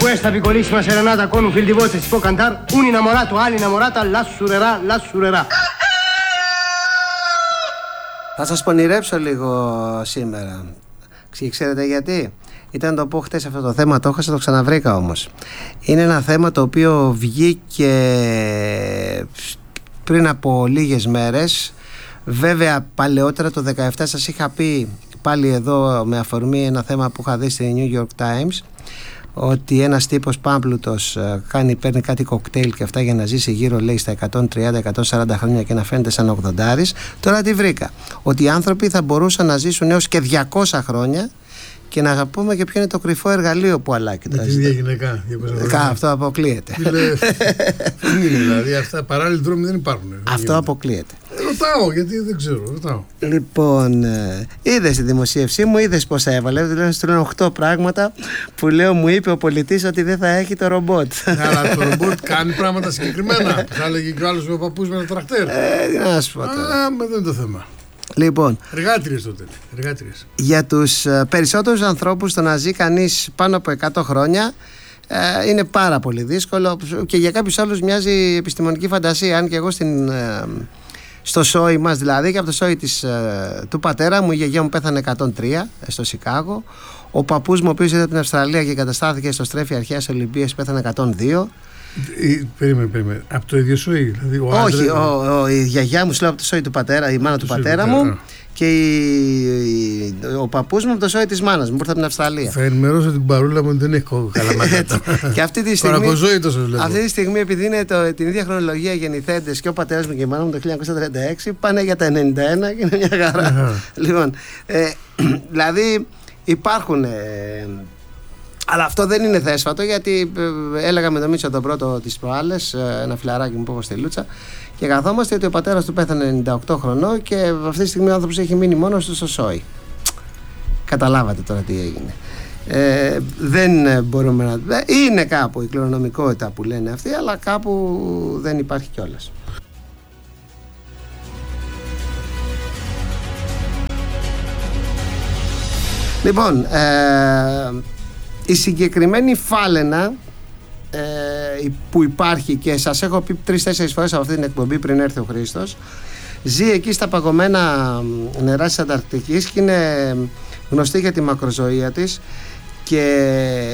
questa piccolissima serenata con un fil di voce si può cantare un innamorato all'innamorata la surerà. Θα σας πονηρέψω λίγο σήμερα. Ξέρετε γιατί? Ήταν το πω χτες αυτό το θέμα, το έχασα, το ξαναβρήκα όμως. Είναι ένα θέμα το οποίο βγήκε πριν από λίγες μέρες. Βέβαια παλαιότερα το 17 σας είχα πει πάλι εδώ με αφορμή ένα θέμα που είχα δει στη New York Times, ότι ένας τύπος πάμπλουτος παίρνει κάτι κοκτέιλ και αυτά για να ζήσει γύρω, λέει, στα 130-140 χρόνια και να φαίνεται σαν 80. Τώρα τι βρήκα? Ότι οι άνθρωποι θα μπορούσαν να ζήσουν έως και 200 χρόνια. Και να πούμε και ποιο είναι το κρυφό εργαλείο που αλλάξει. Με την ίδια γυναίκα. Αυτό αποκλείεται. Δηλαδή αυτά παράλληλοι δρόμοι δεν υπάρχουν. Αυτό αποκλείεται. Ρωτάω, γιατί δεν ξέρω. Ρωτάω. Λοιπόν, είδες τη δημοσίευσή μου, είδες πώς έβαλε. Δηλαδή, του λένε 8 πράγματα που λέω, μου είπε ο πολιτής ότι δεν θα έχει το ρομπότ. Αλλά το ρομπότ κάνει πράγματα συγκεκριμένα. Θα έλεγε και ο άλλος με παππούς με ένα τρακτέρ. Να σου πω τώρα. Δεν είναι το θέμα. Λοιπόν, εργάτριες τότε. Εργάτριες. Για τους περισσότερους ανθρώπους το να ζει κανείς πάνω από 100 χρόνια είναι πάρα πολύ δύσκολο, και για κάποιους άλλους μοιάζει επιστημονική φαντασία. Αν και εγώ στο σόι μας, δηλαδή, και από το σόι του πατέρα μου, η γιαγιά μου πέθανε 103 στο Σικάγο. Ο παππούς μου, ο οποίος ήταν από την Αυστραλία και καταστάθηκε στο Στρέφει Αρχαίας Ολυμπίας, πέθανε 102. Περίμενε. Από το ίδιο σόι, δηλαδή? Όχι, η γιαγιά μου, από το σόι του πατέρα, η μάνα του πατέρα μου, και ο παππούς μου από το σόι της μάνας μου, που ήρθε από την Αυστραλία. Θα ενημερώσω την παρούλα μου ότι δεν έχω καλαμάκια. Και αυτή τη στιγμή, επειδή είναι την ίδια χρονολογία γεννηθέντες, και ο πατέρας μου και η μάνα μου το 1936, πάνε για τα 91 και είναι μια χαρά. Λοιπόν, δηλαδή υπάρχουν. Αλλά αυτό δεν είναι θέσφατο, γιατί έλεγα με τον Μίτσο τον πρώτο τις προάλλες, ένα φιλαράκι μου που έχω στη Λούτσα, και καθόμαστε ότι ο πατέρας του πέθανε 98 χρονών και αυτή τη στιγμή ο άνθρωπος έχει μείνει μόνος του στο σόι. Καταλάβατε τώρα τι έγινε. Δεν μπορούμε να... Είναι κάπου η κληρονομικότητα που λένε αυτοί, αλλά κάπου δεν υπάρχει κιόλας. Λοιπόν, η συγκεκριμένη φάλαινα που υπάρχει, και σας έχω πει 3-4 φορές από αυτή την εκπομπή πριν έρθει ο Χρήστος, ζει εκεί στα παγωμένα νερά της Ανταρκτικής και είναι γνωστή για τη μακροζωία της και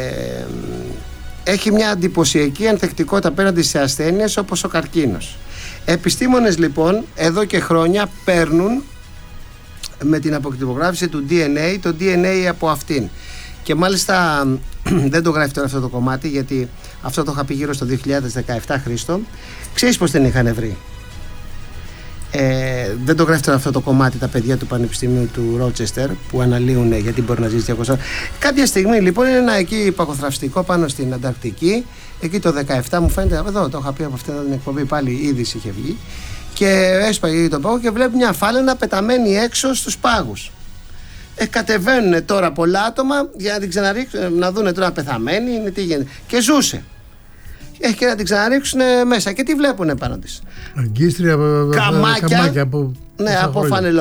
έχει μια εντυπωσιακή ανθεκτικότητα απέναντι σε ασθένειες όπως ο καρκίνος. Επιστήμονες λοιπόν εδώ και χρόνια παίρνουν με την αποκτυπογράφηση του DNA το DNA από αυτήν. Και μάλιστα δεν το γράφει τώρα αυτό το κομμάτι, γιατί αυτό το είχα πει γύρω στο 2017, Χρήστο. Ξέρεις πως την είχαν βρει? Δεν το γράφει τώρα αυτό το κομμάτι τα παιδιά του Πανεπιστημίου του Ρότσεστερ που αναλύουν γιατί μπορεί να ζήσει 200. Κάποια στιγμή λοιπόν είναι ένα εκεί παγοθραυστικό πάνω στην Ανταρκτική. Εκεί το 17 μου φαίνεται, εδώ το είχα πει από αυτήν την εκπομπή, πάλι η είδηση είχε βγει. Και έσπαγε τον πάγο και βλέπει μια φάλαινα πεταμένη έξω στους πάγους. Κατεβαίνουν τώρα πολλά άτομα για να την ξαναρίξουν, να δουν τώρα πεθαμένη είναι, τι γίνεται. Και ζούσε. Και να την ξαναρίξουν μέσα. Και τι βλέπουν πάνω της? Αγκίστρια, καμάκια από... Ναι, από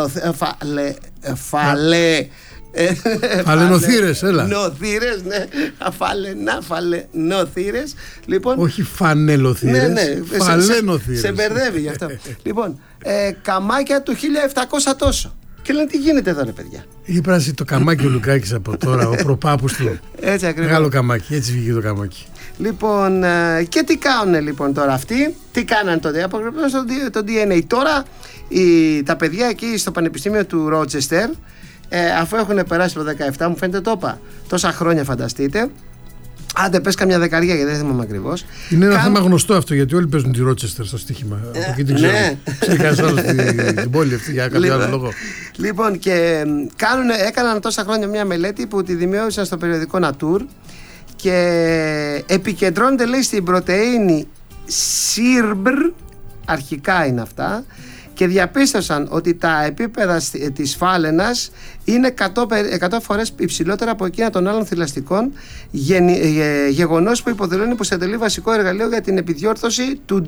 φαλαινοθύρες, έλα. Νοθύρες, ναι. Φαλαινοθύρες. Λοιπόν, όχι φανελοθύρες. Ναι, φαλαινοθύρες. Σε μπερδεύει γι' αυτό. Λοιπόν, καμάκια του 1700 τόσο. Και λένε, τι γίνεται εδώ, ρε παιδιά? Είχε πράσει το καμάκι ο Λουκάκης από τώρα, ο προπάπους του. Έτσι ακριβώς. Μεγάλο καμάκι, έτσι βγήκε το καμάκι. Λοιπόν, και τι κάνουν λοιπόν τώρα αυτοί? Τι κάνανε τότε? Αποκρυπτώσαν το DNA. Τώρα τα παιδιά εκεί στο Πανεπιστήμιο του Ρότσεστερ, αφού έχουν περάσει το 17, μου φαίνεται το είπα, τόσα χρόνια φανταστείτε, άντε πες καμιά δεκαριά γιατί δεν θυμάμαι ακριβώς. Είναι ένα θέμα γνωστό αυτό, γιατί όλοι παίζουν τη Ρότσεστερ στο στοίχημα. Από εκεί την ξέρω. Ξέρει κανένας άλλος την πόλη αυτή για κάποιο άλλο λόγο. Λοιπόν, και έκαναν τόσα χρόνια μια μελέτη που τη δημιούργησαν στο περιοδικό Nature και επικεντρώνεται, λέει, στην πρωτεΐνη SIRBR, αρχικά είναι αυτά, και διαπίστωσαν ότι τα επίπεδα της φάλαινας είναι 100 φορές υψηλότερα από εκείνα των άλλων θηλαστικών, γεγονός που υποδηλώνει πως αποτελεί βασικό εργαλείο για την επιδιόρθωση του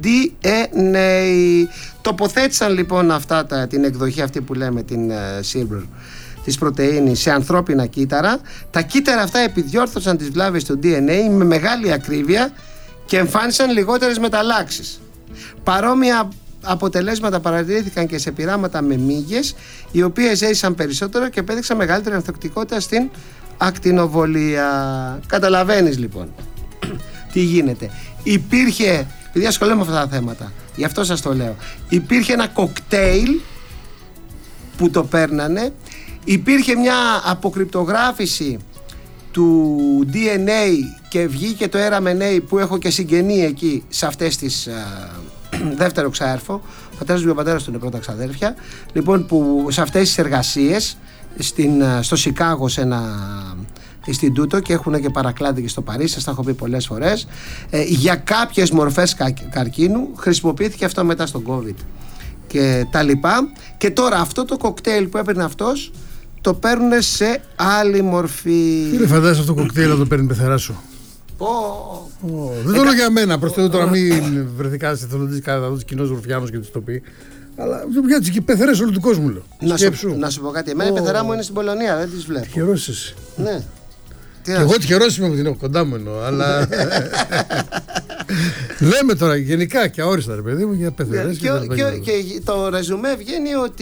DNA. Τοποθέτησαν λοιπόν αυτά την εκδοχή αυτή που λέμε την SIRBR της πρωτεΐνης σε ανθρώπινα κύτταρα. Τα κύτταρα αυτά επιδιόρθωσαν τις βλάβες του DNA με μεγάλη ακρίβεια και εμφάνισαν λιγότερες μεταλλάξεις. Παρόμοια αποτελέσματα παρατηρήθηκαν και σε πειράματα με μύγες, οι οποίες έζησαν περισσότερο και επέδειξαν μεγαλύτερη ανθεκτικότητα στην ακτινοβολία. Καταλαβαίνεις λοιπόν τι γίνεται. Υπήρχε, επειδή ασχολούμαι με αυτά τα θέματα, γι' αυτό σας το λέω, υπήρχε ένα κοκτέιλ που το παίρνανε, υπήρχε μια αποκρυπτογράφηση του DNA και βγήκε το RMNA που έχω και συγγενή εκεί σε αυτές τις δεύτερο ξάδερφο, ο πατέρας μου και ο πατέρας του είναι πρώτα ξαδέρφια, λοιπόν, που σε αυτές τις εργασίες στο Σικάγο σε ένα Ινστιτούτο, και έχουν και παρακλάδι και στο Παρίσι, σας τα έχω πει πολλές φορές, για κάποιες μορφές καρκίνου χρησιμοποιήθηκε αυτό μετά στον COVID και τα λοιπά. Και τώρα αυτό το κοκτέιλ που έπαιρνε αυτός το παίρνουν σε άλλη μορφή. Τι φαντάζεσαι αυτό το κοκτέιλ να το παίρνει πεθερά σου? Δεν το λέω για μένα, προς Θεού, τώρα μην βρεθεί κάτι εθελοντής κατά τους κοινούς ρουφιάνους και τους το πει. Αλλά για τις πεθερές όλου του κόσμου λέω. Να σου πω κάτι, εμένα η πεθερά μου είναι στην Πολωνία, δεν τις βλέπω. Τυχερός εσύ. Ναι. Και εγώ τυχερός είμαι που την έχω κοντά μου εννοώ, αλλά λέμε τώρα γενικά και αόριστα ρε παιδί μου για πεθερές και το ρεζουμέ βγαίνει ότι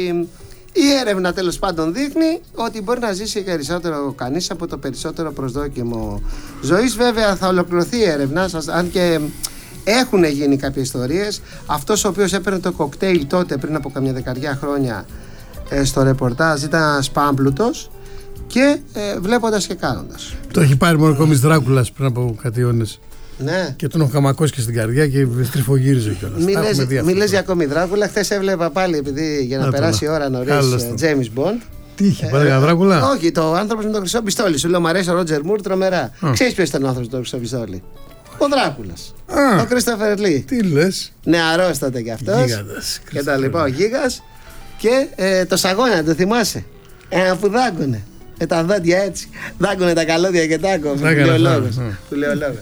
η έρευνα τέλος πάντων δείχνει ότι μπορεί να ζήσει περισσότερο κανείς από το περισσότερο προσδόκιμο ζωής. Βέβαια θα ολοκληρωθεί η έρευνα, αν και έχουν γίνει κάποιες ιστορίες. Αυτός ο οποίος έπαιρνε το κοκτέιλ τότε πριν από καμιά δεκαριά χρόνια στο ρεπορτάζ ήταν σπάμπλουτος και βλέποντας και κάνοντας. Το έχει πάρει μόνο κόμις Δράκουλας πριν από κάτι αιώνες. Ναι. Και τον έχω καμακώσει και στην καρδιά και στριφογύριζε κιόλας. Μη λες για ακόμη Δράκουλα. Χθες έβλεπα πάλι, επειδή για να περάσει η ώρα νωρίς, James Bond. Τι είχε, πάρει για Δράκουλα? Όχι, το άνθρωπος με το χρυσό πιστόλι. Σου λέω, μου αρέσει ο Ρότζερ Μουρ τρομερά. Ξέρεις ποιος ήταν ο άνθρωπος με το χρυσό πιστόλι? Ο Δράκουλας. Ο Κρίστοφερ Λι. Τι λες? Νεαρός τότε κι αυτός. Γίγαντας. Και τα λοιπά, ο Γίγας. Και το σαγόνια, το θυμάσαι? Που δάγκωνε. Τα δόντια έτσι. Δάγκωνε τα καλώδια και τα άκοβε. Του λέω λόγο.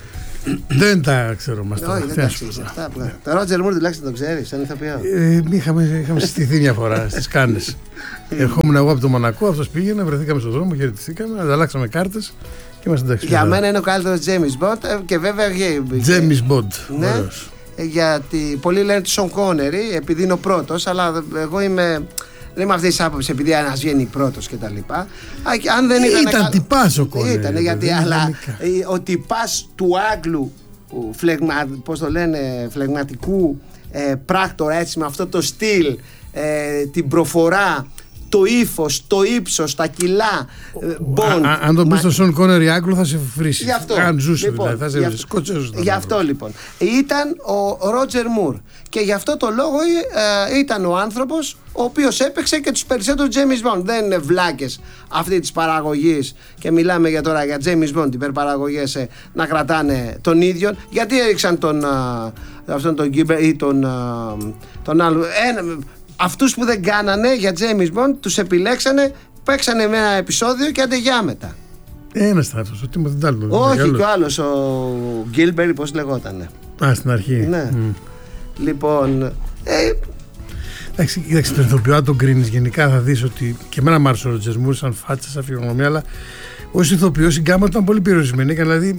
Δεν τα ξέρω μας τώρα. Όχι, δεν τα ξέρεις αυτά. Το Ρότζερ Μουρ τουλάχιστον το ξέρεις, σαν ηθοποιό. Είχαμε συστηθεί μια φορά στις Κάνες. Ερχόμουν εγώ από το Μονακό, αυτός πήγαινε, βρεθήκαμε στον δρόμο, χαιρετιστήκαμε, ανταλλάξαμε κάρτες και είμαστε εντάξει. Για μένα είναι ο καλύτερος James Bond και βέβαια. James Bond. Ναι, γιατί πολλοί λένε του Σον Κόνερι επειδή είναι ο πρώτος, αλλά εγώ είμαι. Δεν είμαι αυτή τη άποψη επειδή ένας βγαίνει πρώτος και τα λοιπά. Αν δεν ήταν τυπάς ο Κόνερι. Ήταν γιατί, αλλά ο τυπάς του Άγγλου, πώς το λένε, φλεγματικού πράκτορα, έτσι, με αυτό το στυλ, την προφορά, το ύφος, το ύψος, τα κιλά. Αν το πεις στο Σον Κόνερι Άγγλο θα σε βρίσει. Αν ζούσε λοιπόν, δηλαδή, θα σε βρίσει. Σκοτσέζος. Γι' αυτό λοιπόν. Ήταν ο Ρότζερ Μουρ. Και γι' αυτό το λόγο ήταν ο άνθρωπος ο οποίος έπαιξε και τους περισσότερους James Bond. Δεν είναι βλάκες αυτή της παραγωγής. Και μιλάμε για τώρα για James Bond, υπερπαραγωγές, να κρατάνε τον ίδιο. Γιατί έριξαν αυτόν τον Γκίμπερ ή τον άλλο. Αυτούς που δεν κάνανε για James Bond τους επιλέξανε, παίξανε με ένα επεισόδιο και αντεγιά μετά. Ένας ήταν αυτός, ο Τίμωθι Ντάλτον. Όχι, και ο άλλος, ο Γκίλμπερ, πώς λεγότανε. Στην αρχή. Ναι. Λοιπόν. Εντάξει, κοίταξε τον ηθοποιό, αν τον κρίνεις γενικά θα δεις ότι και εμένα μ' άρεσε ο Ρότζερ Μουρ σαν φάτσα, σαν φυγονομία, αλλά ως ηθοποιός η γκάμα ήταν πολύ περιορισμένη. Δηλαδή.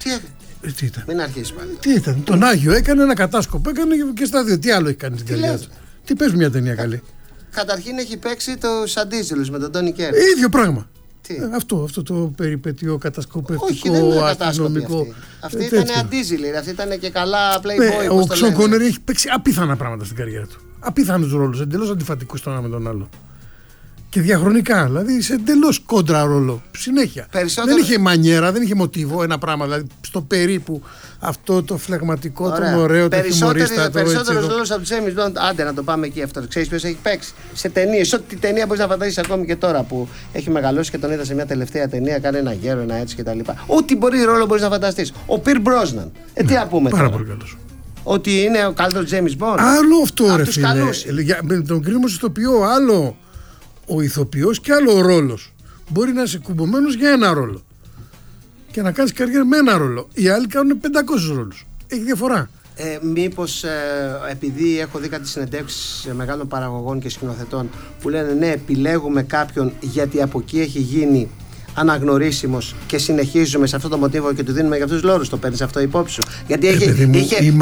Τι ήταν? Μην αρχίσεις πάλι. Τι ήταν? Τον Άγιο έκανε, ένα κατάσκοπο έκανε και στα δύο. Τι άλλο έχει κάνει στην καρδιά του? Τι πες μια ταινία καλή? Καταρχήν έχει παίξει τους Αντίζηλους με τον Τόνι Κέρ. Ίδιο πράγμα. Αυτό το περιπετειό κατασκοπευτικό. Όχι, δεν είναι αστυνομικό. Αυτή ήταν αντίζηλη, αυτή ήταν και καλά playboy. Ο Σον Κόνερι έχει παίξει απίθανα πράγματα στην καριέρα του. Απίθανους ρόλους, εντελώς αντιφατικούς τον ένα με τον άλλο. Και διαχρονικά, δηλαδή σε εντελώς κόντρα ρόλο. Συνέχεια. Δεν είχε μανιέρα, δεν είχε μοτίβο ένα πράγμα. Δηλαδή στο περίπου αυτό το φλεγματικό, το ωραίο, το χιουμορίστα. Περισσότερος ρόλος από τους James Bond, άντε να το πάμε εκεί αυτό. Ξέρεις ποιος έχει παίξει σε ταινίες? Ό,τι ταινία μπορείς να φανταστείς ακόμη και τώρα που έχει μεγαλώσει και τον είδα σε μια τελευταία ταινία, κάνει ένα γέρο, ένα έτσι κτλ. Ό,τι ρόλο μπορείς να φανταστείς. Ο Πιρ Μπρόσναν. Τι να πούμε τώρα? Πάρα πολύ καλός. Ότι είναι ο καλύτερος James Bond. Άλλο αυτό ρε φίλε. Με τον κρίνουμε στο ηθοποιό, άλλο ο ηθοποιός και άλλο ο ρόλος. Μπορεί να είσαι κουμπωμένος για ένα ρόλο και να κάνεις καριέρα με ένα ρόλο. Οι άλλοι κάνουν 500 ρόλους. Έχει διαφορά. Μήπως επειδή έχω δει κάτι συνεντεύξεις μεγάλων παραγωγών και σκηνοθετών που λένε ναι, επιλέγουμε κάποιον γιατί από εκεί έχει γίνει αναγνωρίσιμος και συνεχίζουμε σε αυτό το μοτίβο και του δίνουμε για αυτούς τους λόγους. Το παίρνεις αυτό υπόψη σου? Γιατί η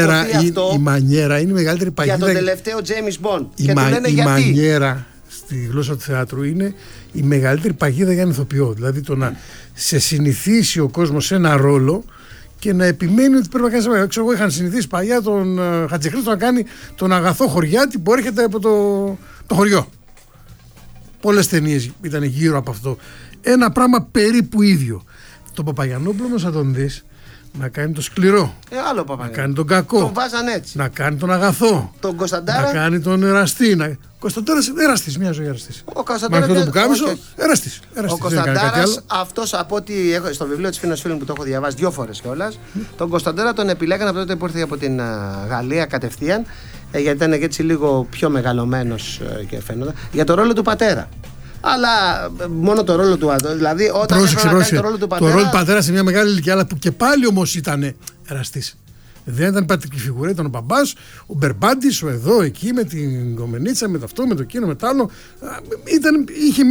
μανιέρα είναι η μεγαλύτερη παγίδα για τον τελευταίο James Bond. Η μανιέρα στη γλώσσα του θεάτρου είναι η μεγαλύτερη παγίδα για έναν ηθοποιό. Δηλαδή το να σε συνηθίσει ο κόσμος σε ένα ρόλο και να επιμένει ότι πρέπει να κάνει. Εγώ είχαν συνηθίσει παλιά τον Χατζηχρήστο να κάνει τον αγαθό χωριάτη που έρχεται από το χωριό. Πολλές ταινίες ήταν γύρω από αυτό. Ένα πράγμα περίπου ίδιο. Το Παπαγιανόπουλο όμως θα τον δεις να κάνει το σκληρό. Άλλο να κάνει τον κακό. Τον βάζαν έτσι. Να κάνει τον αγαθό. Τον Κωνσταντάρα. Να κάνει τον εραστή. Κωνσταντάρας εραστής, μια ζωή εραστής. Ο Κωνσταντάρας. Με αυτό το πουκάμισο, εραστής. Ο Κωνσταντάρας, αυτός από ό,τι έχω στο βιβλίο της Φίνος Φίλων που το έχω διαβάσει 2 φορές κιόλας, τον Κωνσταντάρα τον επιλέγανε από τότε που ήρθε από την Γαλλία κατευθείαν, γιατί ήταν έτσι λίγο πιο μεγαλωμένος και φαίνονταν, για το ρόλο του πατέρα. Αλλά μόνο το ρόλο του άντρα. Δηλαδή, όταν έκανε το ρόλο του πατέρα. Το ρόλο του πατέρα σε μια μεγάλη ηλικία, αλλά που και πάλι όμως ήταν εραστής. Δεν ήταν πατρική φιγουρά, ήταν ο μπαμπάς, ο Μπερμπάντης, ο εδώ, εκεί με την κομμενίτσα, με το αυτό, με το εκείνο, με το άλλο. Είχε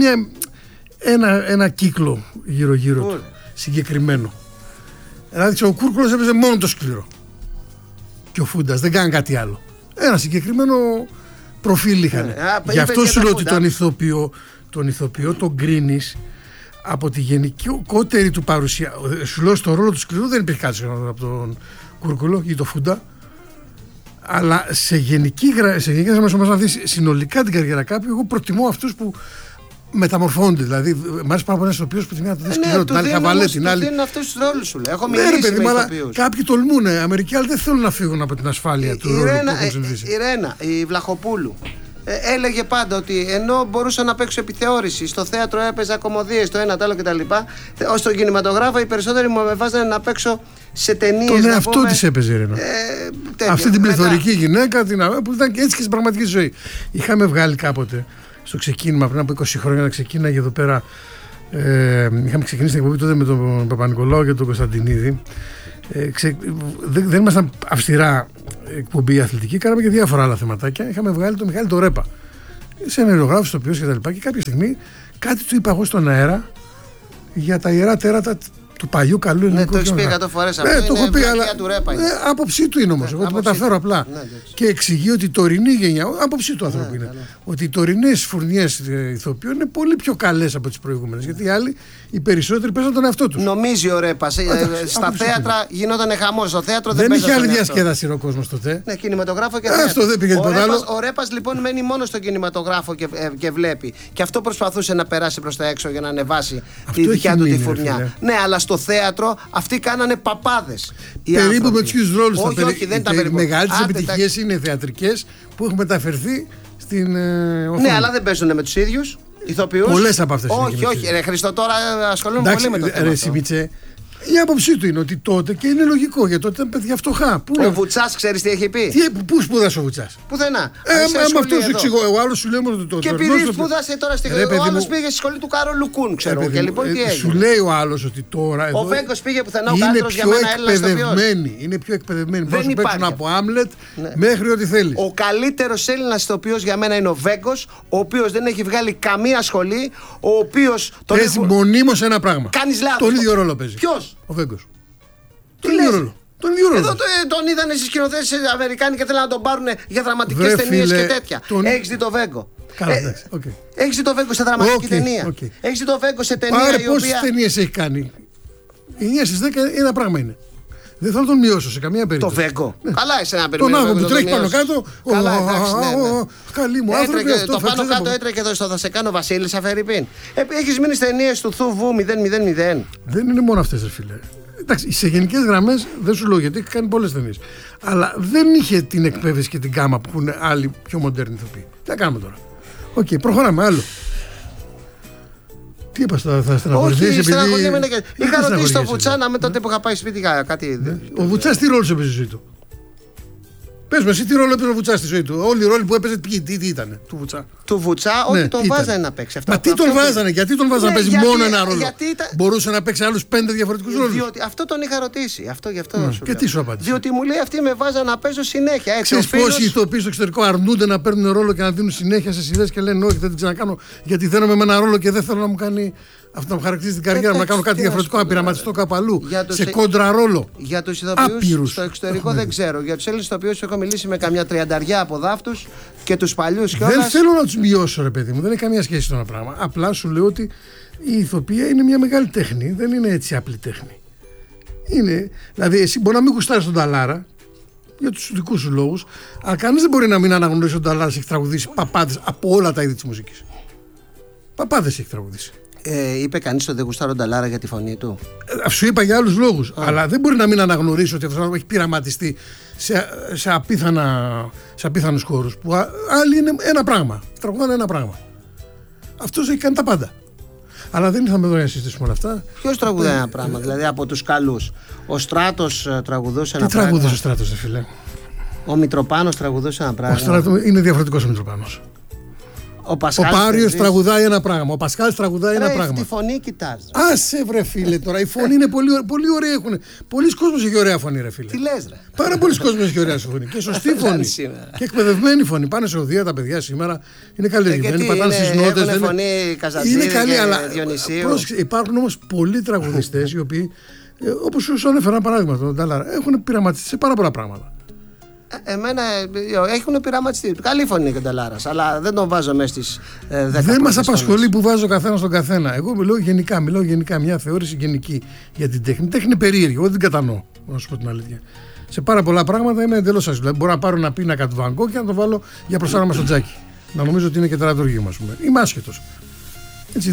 ένα κύκλο γύρω-γύρω του συγκεκριμένο. Δηλαδή, ο Κούρκουλος έπαιζε μόνο το σκληρό. Και ο Φούντας δεν κάνει κάτι άλλο. Ένα συγκεκριμένο προφίλ είχαν. Γι' αυτό σου λέω ότι τον ηθοποιό τον κρίνεις από τη γενικότερη του παρουσία. Σου λέω στο ρόλο του σκληρού δεν υπήρχε κάτι από τον Κούρκουλο ή το Φούντα. Αλλά σε γενική γραμμή όμως να δεις συνολικά την καριέρα κάποιου, εγώ προτιμώ αυτούς που μεταμορφώνονται. Δηλαδή, μ' άρεσε πάρα πολύ ένας ηθοποιός που τη μία του δει σκληρό, την άλλη χαβαλέ, την άλλη. Είναι αυτούς τους ρόλους σου, λέει. Έχω μιλήσει με ηθοποιούς. Κάποιοι τολμούν, Αμερικοί, αλλά δεν θέλουν να φύγουν από την ασφάλεια του ρόλου που έχουν συνηθίσει. Η Ρένα, η Βλαχοπούλου, έλεγε πάντα ότι ενώ μπορούσα να παίξω επιθεώρηση, στο θέατρο έπαιζα κομμωδίες, το ένα, το άλλο κτλ. Ως στον κινηματογράφο οι περισσότεροι μου με βάζανε να παίξω σε ταινίες. Τον εαυτό της έπαιζε η Ρένα. Αυτή την πληθωρική γυναίκα που ήταν έτσι και στην πραγματική ζωή. Είχαμε βγάλει κάποτε στο ξεκίνημα πριν από 20 χρόνια να ξεκίναγε εδώ πέρα. Είχαμε ξεκινήσει την εκπομπή τότε με τον Παπα-Νικολάου και τον Κωνσταντινίδη. Δεν ήμασταν αυστηρά εκπομπή αθλητική, κάναμε και διάφορα άλλα θεματάκια. Είχαμε βγάλει τον Μιχάλη τον Ρέπα σε ενεργογράφο, το οποίο και κάποια στιγμή κάτι του είπα εγώ στον αέρα για τα ιερά τέρατα του παλιού καλού ελληνικού. Ναι, το έχεις πει 100 φορές αυτό. Το έχω πει, αλλά άποψή του είναι όμως. Εγώ το μεταφέρω απλά. Και εξηγεί ότι η τωρινή γενιά, άποψή του άνθρωπου είναι, ότι οι τωρινές φουρνιές ηθοποιών είναι πολύ πιο καλές από τις προηγούμενες. Γιατί οι άλλοι, οι περισσότεροι παίζουν τον εαυτό τους. Νομίζει ο Ρέπας. Στα θέατρα γινόταν χαμός. Στο θέατρο δεν είχε άλλη διασκέδαση ο κόσμος τότε. Ναι, κινηματογράφο και αυτό δεν πήγε τίποτα άλλο. Ο Ρέπας λοιπόν μένει μόνο στον κινηματογράφο και βλέπει. Και αυτό προσπαθούσε να περάσει προς τα έξω για να ανεβάσει τη δικιά του τη φουρνιά. Ναι, αλλά στο θέατρο αυτοί κάνανε παπάδες. Περίπου με τους ρόλους. Όχι, δεν τα περίπου. Οι μεγαλύτερες επιτυχίες είναι θεατρικές που έχουν μεταφερθεί στην οθόνη. Ναι, αλλά δεν παίζουν με τους ίδιους ηθοποιούς. Πολλές από αυτές. Όχι, ρε Χριστό, τώρα ασχολούμαι πολύ με το θέμα. Η άποψή του είναι ότι τότε, και είναι λογικό, γιατί τότε ήταν παιδιά φτωχά. Ο Βουτσάς, ξέρεις τι έχει πει? Πού σπούδασε ο Βουτσάς? Πουθενά. Με αυτό σου εξηγώ. Ο άλλος σου λέει μόνο το. Και επειδή σπούδασε τώρα στη Γαλλία, ο άλλος πήγε στη σχολή του Κάρολου Κούν, ξέρω. Και λοιπόν τι έγινε? Σου λέει ο άλλος ότι τώρα. Ο Βέγκος πήγε πουθενά, ο Κάντρος για μένα Έλληνας. Είναι πιο εκπαιδευμένοι. Μπορούν να παίξουν από Άμλετ μέχρι ό,τι θέλει. Ο καλύτερος Έλληνας ηθοποιός για μένα είναι ο Βέγκος, ο οποίος δεν έχει βγάλει καμία σχολή, ο οποίος. Παίζει μονίμως ένα πράγμα. Κάνεις λάθος. Τον ίδιο ρόλο παίζει. Ποιος? Ο Βέγκος. Τον ίδιο ρόλο. Εδώ τον είδανε στις σκηνοθέτες Αμερικάνοι και θέλουν να τον πάρουν για δραματικές ταινίες και τέτοια. Έχεις δει το Βέγκο? Έχεις δει το Βέγκο σε δραματική ταινία? Έχεις δει το Βέγκο σε ταινία? Πάρε πόσες ταινίες έχει κάνει? 9 στις 10 ένα πράγμα είναι. Δεν θα τον μειώσω σε καμία περίπτωση. Το Βέγκο. Καλά, εσένα περιμένω. Τον άνθρωπο που τρέχει πάνω κάτω. Καλά, εντάξει, καλή μου άνθρωποι. Το πάνω κάτω έτρεχε εδώ στο Θα σε κάνω Βασίλισσα Φερρυπίν. Έχεις μείνει στις ταινίες του Θουβού 000. Δεν είναι μόνο αυτές, φίλε. Εντάξει, σε γενικές γραμμές δεν σου λέω γιατί έχει κάνει πολλές ταινίες. Αλλά δεν είχε την εκπαίδευση και την κάμα που είναι άλλοι πιο μοντέρνοι ηθοποιοί. Τι θα κάνουμε τώρα? Οκ, προχωράμε άλλο. Τι είπα, θα στεναχωρηθείς? Όχι, στεναχωρηθείς. Είχα ρωτήσει τον Βουτσά με τότε που είχα πάει σπίτι κάτι. Ο Βουτσάς τι ρόλο έπαιζε στη ζωή του? Πες με, εσύ τι ρόλο έπαιζε ο Βουτσά στη ζωή του? Όλοι οι ρόλοι που έπαιζε, τι ήταν του Βουτσά? Του Βουτσά, όχι, τον βάζανε να παίξει. Μα τι τον βάζανε, γιατί τον βάζανε να παίξει μόνο ένα ρόλο? Μπορούσε να παίξει άλλους 5 διαφορετικούς ρόλους. Διότι αυτό τον είχα ρωτήσει. Γι' αυτό και τι σου απάντησε? Διότι μου λέει αυτοί με βάζανε να παίζω συνέχεια. Ξέρεις πόσοι ηθοποιοί στο εξωτερικό αρνούνται να παίρνουν ρόλο και να δίνουν συνέχεια σε σειρές και λένε όχι, δεν την ξανακάνω γιατί δένομαι με ένα ρόλο και δεν θέλω να μου κάνει. Αυτό να μου χαρακτηρίζει την καριέρα μου, να κάνω κάτι διαφορετικό, να πειραματιστώ κάπου αλλού. Σε κόντρα ρόλο. Για τους ηθοποιούς στο εξωτερικό δεν ξέρω. Για τους Έλληνες ηθοποιούς έχω μιλήσει με καμιά 30 από δάφτους και τους παλιούς κιόλας. Δεν θέλω να τους μειώσω, ρε παιδί μου, δεν έχει καμία σχέση το ένα πράγμα. Απλά σου λέω ότι η ηθοποιία είναι μια μεγάλη τέχνη, δεν είναι έτσι απλή τέχνη. Είναι, δηλαδή, εσύ μπορεί να μην γουστάρεις τον Νταλάρα για τους δικούς σου λόγους, αλλά κανείς δεν μπορεί να μην αναγνωρίσει ότι ο Νταλάρας έχει τραγουδήσει παπάδες από όλα τα είδη της μουσικής. Παπάδες έχει τραγουδήσει. Είπε κανείς ότι δεν γουστάρει τον Νταλάρα για τη φωνή του? Σου είπα για άλλους λόγους. Αλλά δεν μπορεί να μην αναγνωρίσει ότι αυτός έχει πειραματιστεί σε απίθανους χώρους. Που άλλοι είναι ένα πράγμα. Τραγουδάνε ένα πράγμα. Αυτός έχει κάνει τα πάντα. Αλλά δεν ήρθαμε εδώ να συζητήσουμε όλα αυτά. Ποιος τραγουδάει ένα πράγμα, δηλαδή από τους καλούς? Ο Στράτος τραγουδούσε ένα πράγμα. Τι τραγουδούσε ο Στράτος, φίλε? Ο Μητροπάνος τραγουδούσε ένα πράγμα. Ο Στράτος είναι διαφορετικός ο Μητροπάνος. Ο Πάριος τραγουδάει ένα πράγμα. Ο Πασκάλης τραγουδάει ένα πράγμα. Τη φωνή κοιτάζει. Άσε βρε φίλε τώρα. Η φωνή είναι πολύ ωραία. Πολλοί κόσμος έχει ωραία φωνή, ρε φίλε. Τι λες, ρε? Πάρα πολλοί κόσμος έχει ωραία φωνή. Και σωστή φωνή. Και εκπαιδευμένη φωνή. Πάνε σε οδεία τα παιδιά σήμερα. Είναι καλλιεργημένοι. Πατάνε στις νότες. Είναι φωνή Καζαντζίδη και Διονυσίου. Υπάρχουν όμως πολλοί τραγουδιστές οι οποίοι, όπως σου ανέφερα ένα παράδειγμα, τον Νταλάρα, έχουν πειραματιστεί σε πάρα πολλά πράγματα. Εμένα έχουν πειραματιστεί. Καλή φωνή είναι και ο Νταλάρας, αλλά δεν τον βάζω μέσα στις 10. Δεν μας απασχολεί που βάζω ο καθένας στον καθένα. Εγώ μιλάω γενικά, μια θεώρηση γενική για την τέχνη. Η τέχνη είναι περίεργη, εγώ δεν την κατανοώ, να σου πω την αλήθεια. Σε πάρα πολλά πράγματα είμαι εντελώς άσχετος. Δηλαδή, μπορώ να πάρω ένα πίνακα του Βαν Γκόγκ και να το βάλω για προσάραμα στο τζάκι. Να νομίζω ότι είναι και τερατουργήμα, ας πούμε. Είμαι άσχετος. Έτσι,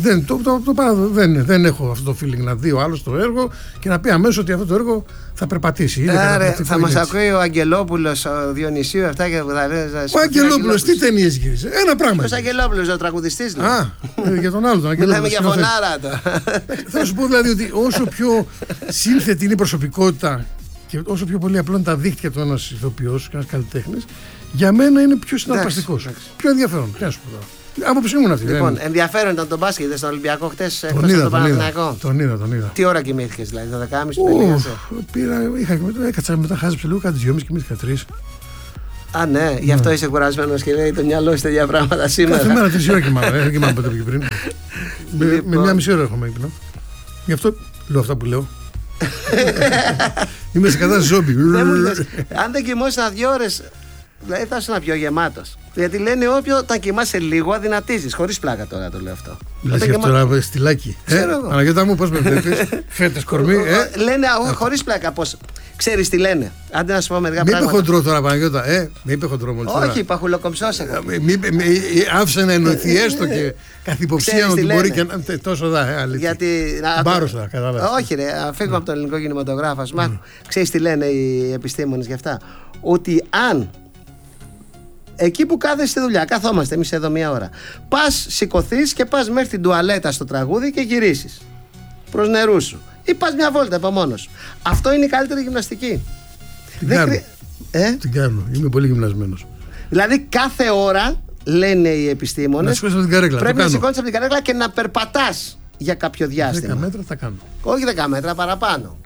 δεν έχω αυτό το feeling να δει ο άλλος το έργο και να πει αμέσως ότι αυτό το έργο θα περπατήσει. Θα μας ακούει ο Αγγελόπουλος, ο Διονυσίου, αυτά και θα λέει. Ο Αγγελόπουλος τι ταινίες γύρισε? Ένα πράγμα. Ποιος Αγγελόπουλος, ο τραγουδιστής? Για τον άλλο τον Αγγελόπουλο. Μιλάμε για φωνάρα τώρα. Θα σου πω δηλαδή ότι όσο πιο σύνθετη είναι η προσωπικότητα και όσο πιο πολύ απλώνει τα δίχτυα του ένας ηθοποιός, ένας καλλιτέχνης, για μένα είναι πιο συναρπαστικός. Πιο ενδιαφέρον. Τι να σου πω τώρα. Άποψη ήμουν αυτή. Λοιπόν, ενδιαφέρον ήταν το μπάσκετ στον Ολυμπιακό χτες εκτός από τον Παναθηναϊκό. Τον είδα. Τι ώρα κοιμήθηκες, δηλαδή, το 12.30? Έκατσα μετά, χάζεψε λίγο, κάτι 2.30 κοιμήθηκα 3. Α, ναι, γι' αυτό είσαι κουρασμένος και λέει το μυαλό σου τέτοια πράγματα σήμερα. Κάθε μέρα 3 ώρα κοιμάμαι, δεν κοιμάμαι ποτέ πιο πριν. Με 1,5 ώρα έχουμε ύπνο. Γι' αυτό λέω αυτά που λέω. Είμαι σε κατάσταση ζόμπι. Αν δεν κοιμόσαι 2 ώρες, δηλαδή θα ήσουν πιο γεμάτος. Γιατί λένε όταν κοιμάσαι λίγο αδυνατίζεις. Χωρίς πλάκα τώρα το λέω αυτό. Λες και αυτό τώρα στυλάκι. Αναγιώτα μου, πώς με βλέπεις? Φέτες κορμί. Λένε χωρίς πλάκα πώς. Ξέρεις τι λένε? Άντε να σου πω μερικά πράγματα. Μη είπε χοντρό τώρα, Παναγιώτα. Μη είπε χοντρό μόλις τώρα. Όχι, είπα χουλοκομψός. Άφησε να εννοηθεί έστω και καθ' υποψία ότι μπορεί και να. Τόσο δα, γιατί. Μπάρωστα, κατάλαβα. Όχι, ρε, φύγουμε από τον ελληνικό κινηματογράφο. Ξέρεις τι λένε οι επιστήμονες γι' αυτά? Ότι αν. Εκεί που κάθεσαι στη δουλειά, καθόμαστε εμείς εδώ 1 ώρα. Πας, σηκωθείς και πας μέχρι την τουαλέτα στο τραγούδι και γυρίσεις προς νερού σου. Ή πας μια βόλτα από μόνος σου. Αυτό είναι η καλύτερη γυμναστική. Την κάνω. Είμαι πολύ γυμνασμένος. Δηλαδή κάθε ώρα, λένε οι επιστήμονες, πρέπει να σηκώνεις από την καρέκλα και να περπατάς για κάποιο διάστημα. 10 μέτρα θα κάνω. Όχι 10 μέτρα, παραπάνω.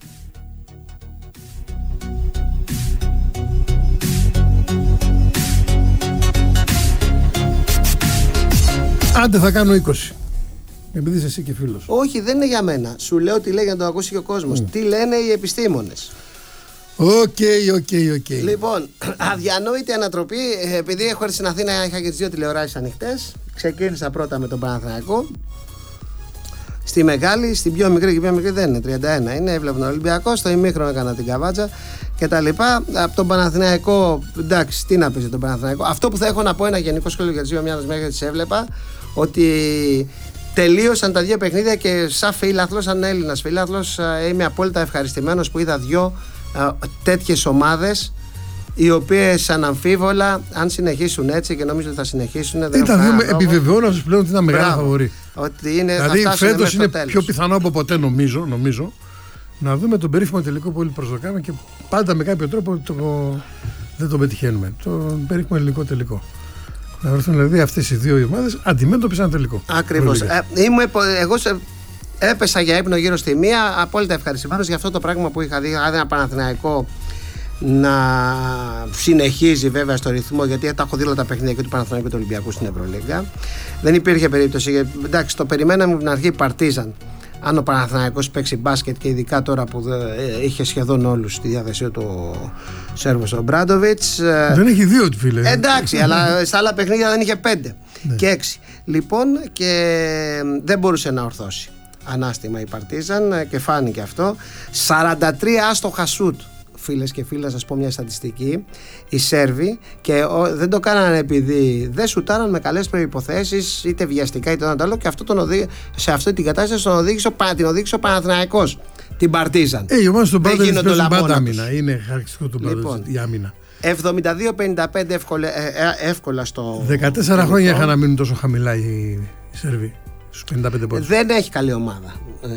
Άντε θα κάνω 20. Επειδή είσαι εσύ και φίλος. Όχι, δεν είναι για μένα. Σου λέω τι λέει για να το ακούσει και ο κόσμος. Τι λένε οι επιστήμονες. Οκ. Λοιπόν, αδιανόητη ανατροπή. Επειδή έχω έρθει στην Αθήνα, είχα και τις 2 τηλεοράσεις ανοιχτές. Ξεκίνησα πρώτα με τον Παναθηναϊκό. Στη μεγάλη, στην πιο μικρή και πιο μικρή δεν είναι. 31 είναι. Έβλεπα τον Ολυμπιακό. Στο ημίχρονο έκανα την καβάτσα και τα λοιπά. Από τον Παναθηναϊκό, εντάξει, τι να πει για τον Παναθηναϊκό. Αυτό που θα έχω να πω, ένα γενικό σχόλιο για τις 2 ομάδες μέχρι τις έβλεπα, ότι τελείωσαν τα 2 παιχνίδια και σαν φίλαθλος, σαν Έλληνας φίλαθλος, είμαι απόλυτα ευχαριστημένος που είδα 2 τέτοιες ομάδες, οι οποίες αναμφίβολα, αν συνεχίσουν έτσι, και νομίζω ότι θα συνεχίσουν. Επιβεβαιώνω σας πλέον ότι είναι μεγάλη φαβορή. Δηλαδή φέτος είναι πιο πιθανό από ποτέ, νομίζω, να δούμε τον περίφημο τελικό που όλοι προσδοκάμε και πάντα με κάποιο τρόπο δεν τον πετυχαίνουμε. Τον πετύχουμε ελληνικό τελικό. Να βρεθούν δηλαδή αυτές οι δύο ομάδες αντιμέτωπισαν τελικό. Ακριβώς. Εγώ έπεσα για ύπνο γύρω στη μία, απόλυτα ευχαριστημένος για αυτό το πράγμα που είχα δει. Ένα Παναθηναϊκό να συνεχίζει βέβαια στο ρυθμό, γιατί τα έχω δει όλα τα παιχνίδια και του Παναθηναϊκού και του Ολυμπιακού στην Ευρωλίγκα. Δεν υπήρχε περίπτωση. Εντάξει, το περιμέναμε από την αρχή Παρτίζαν. Αν ο Παναθηναϊκός παίξει μπάσκετ, και ειδικά τώρα που είχε σχεδόν όλους στη διάθεσή του ο Σέρβος ο Μπράντοβιτς. Δεν έχει 2 φίλε. Εντάξει, αλλά στα άλλα παιχνίδια δεν είχε 5 και 6. Λοιπόν, και δεν μπορούσε να ορθώσει ανάστημα η Παρτίζαν και φάνηκε αυτό. 43 άστοχα σουτ. Φίλες και φίλοι, να σας πω μια στατιστική. Οι Σέρβοι, και δεν το κάνανε επειδή δεν σουτάραν με καλές προϋποθέσεις, είτε βιαστικά είτε το άλλο, και σε αυτή την κατάσταση την οδήγησε ο Παναθηναϊκός, την Παρτίζαν. Η ομάδα στον Πάντα παίζουν πάντα άμυνα. Είναι χαρακτηριστικό του Πάντα η άμυνα. 72-55 εύκολα στο. 14 χρόνια είχαν να μείνουν τόσο χαμηλά οι Σέρβοι. Στους 55 πόντους. Δεν έχει καλή ομάδα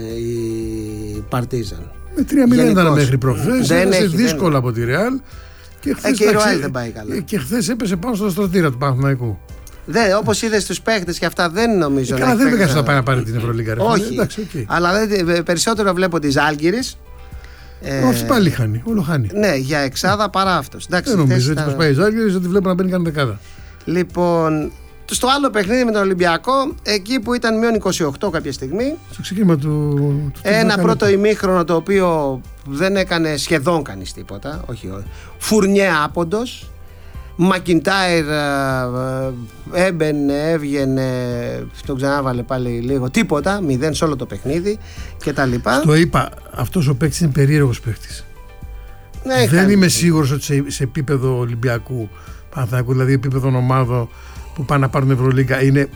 η Παρτίζαν. Με 3-0 ήταν μέχρι προχθές. Έχασε δύσκολα από τη Ρεάλ. Και η Ρεάλ δεν πάει καλά. Και χθες έπεσε πάνω στο στρατήρα του Παναθηναϊκού. Όπως είδες τους παίχτες και αυτά, δεν νομίζω. Καλά, δεν πήγα να πάει να πάρει την Ευρωλίγκα. Όχι. Αλλά περισσότερο βλέπω τη Ζάλγκιρης. Όχι, πάλι χάνει. Όλο χάνει. Ναι, για εξάδα παρά αυτός. Δεν νομίζω ότι πάει η Ζάλγκιρης, ότι βλέπω να μπαίνει καν δεκάδα. Λοιπόν. Στο άλλο παιχνίδι με τον Ολυμπιακό, εκεί που ήταν μείον 28 κάποια στιγμή. Στο ξεκίνημα του ένα πρώτο ημίχρονο το οποίο δεν έκανε σχεδόν κανείς τίποτα. Όχι. Φουρνιέ άποντος. Μακιντάιρ έμπαινε, έβγαινε, τον ξανάβαλε πάλι λίγο. Τίποτα, 0 σε όλο το παιχνίδι κτλ. Το είπα, αυτός ο παίκτης είναι περίεργος παίκτης. Ναι, δεν είμαι σίγουρος ότι σε επίπεδο Ολυμπιακού Παναθηναϊκού, δηλαδή επίπεδο ομάδο που πάνε να πάρουν Ευρωλίγκα, είναι.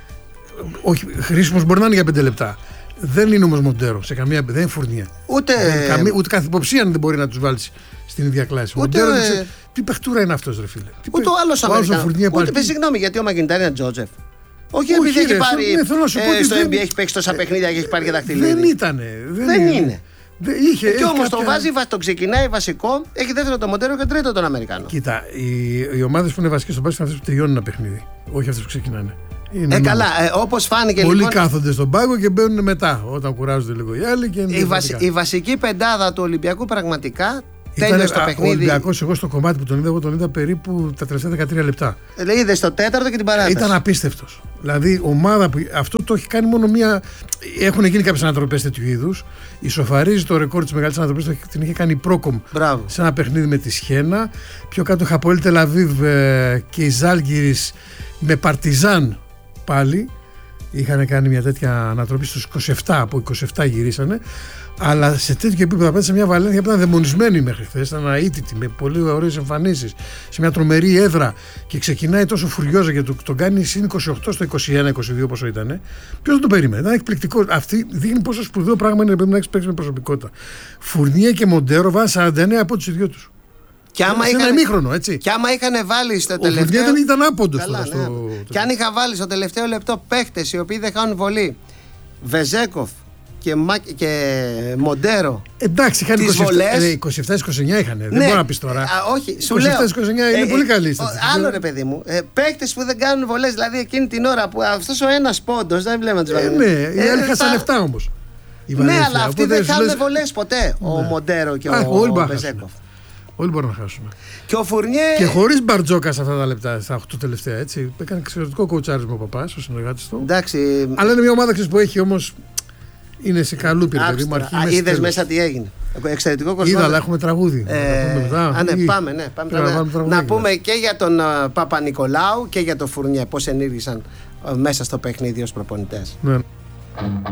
Όχι, χρήσιμος μπορεί να είναι για 5 λεπτά. Δεν είναι όμως Μοντέρο, δεν είναι Φουρνιέ. Ούτε κάθε υποψία δεν μπορεί να τους βάλει στην ίδια κλάση. Μοντέρο, τι παιχτούρα είναι αυτός, ρε φίλε. Ούτε ο άλλος Αμερικανός. Συγγνώμη, γιατί ο Μακιντάρ είναι Τζότζεφ. Όχι επειδή έχει πάρει. Στο NBA έχει παίξει τόσα παιχνίδια και έχει πάρει και δαχτυλίδι. Δεν ήτανε. Δεν είναι. Και όμως τον ξεκινάει βασικό, έχει δεύτερο τον Μοντέρο και τρίτο τον Αμερικανό. Κοίτα, οι ομάδες που είναι βασικές στον μπάσκετ είναι αυτές που τελειώνουν ένα παιχνίδι. Όχι αυτές που ξεκινάνε. Καλά, όπως φάνηκε. Πολλοί λοιπόν, κάθονται στον πάγκο και μπαίνουν μετά, όταν κουράζονται λίγο οι άλλοι. Και η βασική πεντάδα του Ολυμπιακού πραγματικά τέλειωσε το παιχνίδι. Ο Ολυμπιακός, εγώ στο κομμάτι που τον είδα περίπου τα τελευταία 13 λεπτά. Είδε στο τέταρτο και την παράταση. Ήταν απίστευτος. Δηλαδή, ομάδα που αυτό το έχει κάνει μόνο μία. Έχουν γίνει κάποιες ανατροπές τέτοιου είδους. Ισοφαρίζει το ρεκόρ της μεγάλης ανατροπής, την είχε κάνει η Πρόκομ σε ένα παιχνίδι με τη Σχένα. Πιο κάτω είχα Αποέλ Τελ Αβίβ και η Ζάλγκιρις με Παρτιζάν πάλι. Είχαν κάνει μια τέτοια ανατροπή στους 27, από 27 γυρίσανε. Αλλά σε τέτοιο επίπεδο απέναντι σε μια Βαλένθια που ήταν δαιμονισμένη μέχρι χθες, ήταν αίτητη, με πολύ ωραίες εμφανίσεις, σε μια τρομερή έδρα και ξεκινάει τόσο φουριόζα και τον κάνει συν 28 στο 21-22 πόσο ήταν. Ποιος δεν το περίμενε, ήταν εκπληκτικό. Αυτή δείχνει πόσο σπουδαίο πράγμα είναι να έχεις παίξει με προσωπικότητα. Φουρνιέ και Μοντέρο βάζαν 49 από τους ίδιους τους. Και άμα, είχαν βάλει στο τελευταίο. Ο Φουρνιέ δεν ήταν άποντος. Και αν είχα βάλει στο τελευταίο λεπτό παίχτες οι οποίοι δεν χάνουν βολή, Βεζέκοφ και Μοντέρο. Εντάξει, είχαν 27-29 είχαν. Δεν μπορώ να πει τώρα. Όχι, σου λέω. 27-29 είναι πολύ καλή. Άλλο ρε παιδί μου. Παίκτες που δεν κάνουν βολές, δηλαδή εκείνη την ώρα που αυτός ο ένας πόντος δεν βλέπουμε να τους βάλουμε. Ναι, οι άλλοι χάσαν 7 όμως. Ναι, αλλά αυτοί δεν κάνουν βολές ποτέ. Ο Μοντέρο και ο Βεζέκοφ. Όλοι μπορούν να χάσουμε. Και ο Φουρνιέ. Και χωρίς Μπαρτζόκα σε αυτά τα λεπτά, στα 8 τελευταία έτσι. Έκανε εξαιρετικό κοουτσάρισμα ο Παπάς, ο συνεργάτης του. Εντάξει. Αλλά είναι μια ομάδα που έχει όμως. Είναι σε καλού παιδί. Είδες μέσα τι έγινε. Εξαιρετικό κόσμο. Είδα, αλλά έχουμε τραγούδι. Πάμε. Να πούμε και για τον Παπα-Νικολάου και για τον Φουρνιέ πώς ενήργησαν μέσα στο παιχνίδι ως προπονητές. Ναι.